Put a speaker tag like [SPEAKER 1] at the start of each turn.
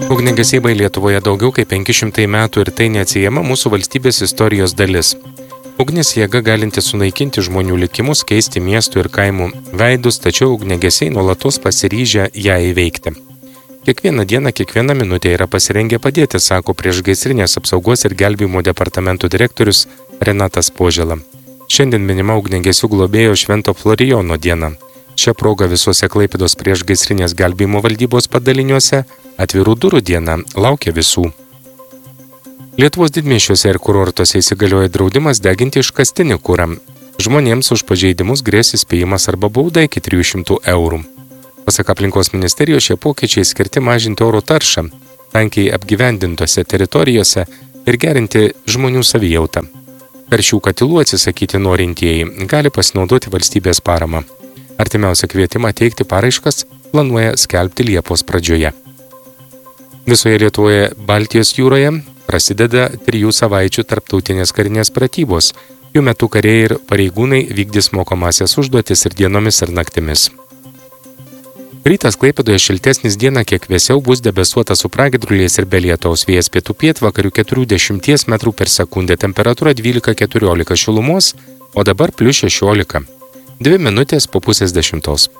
[SPEAKER 1] Ugniagesiai Lietuvoje daugiau kaip 500 metų ir tai neatsiejama mūsų valstybės istorijos dalis. Ugnis jėga galinti sunaikinti žmonių likimus, keisti miestų ir kaimų veidus, tačiau ugniagesiai nuolatos pasiryžę ją įveikti. Kiekvieną dieną, kiekvieną minutę yra pasirengę padėti, sako priešgaisrinės apsaugos ir gelbėjimo departamento direktorius Renatas Požela. Šiandien minima ugniagesių globėjo Švento Florijono diena. Šią progą visuose Klaipėdos priešgaisrinės gelbėjimo valdybos padaliniuose atvirų durų diena laukia visų. Lietuvos didmiesčiuose ir kurortuose įsigalioja draudimas deginti iškastinį kurą. Žmonėms už pažeidimus grės įspėjimas arba bauda iki 300 eurų. Pasak aplinkos ministerijos, šie pokyčiai skirti mažinti oro taršą, tankiai apgyvendintose teritorijose ir gerinti žmonių savijautą. Per šių katilų atsisakyti norintieji gali pasinaudoti valstybės paramą. Artimiausią kvietimą teikti paraiškas planuoja skelbti Liepos pradžioje. Visoje Lietuvoje Baltijos jūroje prasideda 3 savaičių tarptautinės karinės pratybos. Jų metu kariai ir pareigūnai vykdys mokomasias užduotis ir dienomis ir naktimis. Rytas Klaipėdoje šiltesnis, diena kiek vėsiau, bus debesuota su pragiedruliais ir be lietaus, vėjas pietų pietvakarių 40 metrų per sekundę, temperatūra 12–14 šilumos, o dabar +16. 2 minutės po 9:30.